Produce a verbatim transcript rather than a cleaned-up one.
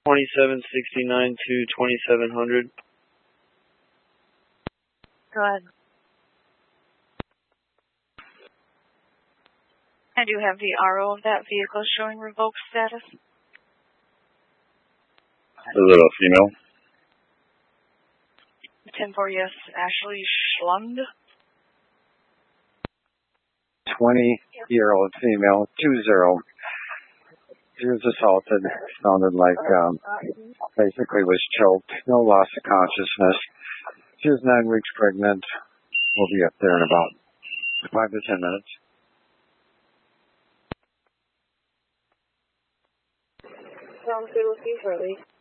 twenty-seven sixty-nine to twenty-seven hundred. Go ahead. I do have the R O of that vehicle showing revoked status. Is it a female? ten four, yes. Ashley Schlund. twenty-year-old female, two zero. She was assaulted. Sounded like, um, basically was choked. No loss of consciousness. She was nine weeks pregnant. We'll be up there in about five to ten minutes. Sounds good. We'll see you shortly.